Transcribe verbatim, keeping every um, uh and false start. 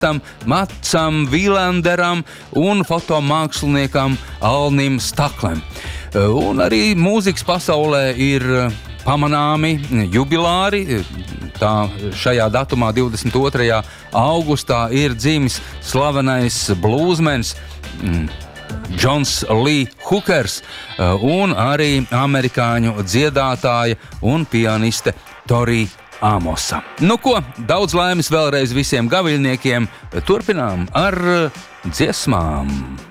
Matsam Vīlanderam un fotomāksliniekam Alnim Staklem. Un arī mūzikas pasaulē ir pamanāmi jubilāri. Tā šajā datumā, divdesmit otrajā augustā, ir dzimis slavenais blūzmens Džons Lī Hukers un arī amerikāņu dziedātāja un pianiste Tori Amosa. Nu ko, daudz laimes vēlreiz visiem gaviļniekiem. Turpinām ar dziesmām.